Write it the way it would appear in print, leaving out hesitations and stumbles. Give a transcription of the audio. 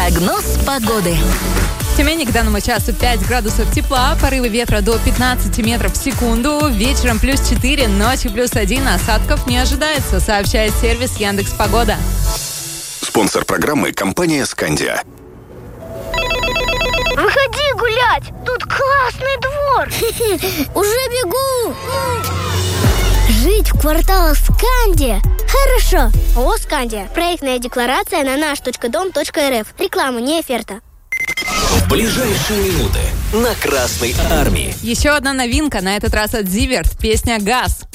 Прогноз погоды. В Тюмени к данному часу 5 градусов тепла, порывы ветра до 15 метров в секунду, вечером плюс 4, ночью плюс 1, осадков не ожидается, сообщает сервис Яндекс.Погода. Спонсор программы — компания «Скандия». Выходи гулять, тут классный двор. Уже бегу. Жить в кварталах Скандия хорошо. ООО «Скандия». Проектная декларация на наш.дом.рф. Реклама, не оферта. В ближайшие минуты на Красной Армии. Еще одна новинка, на этот раз от Зиверт, песня «Газ».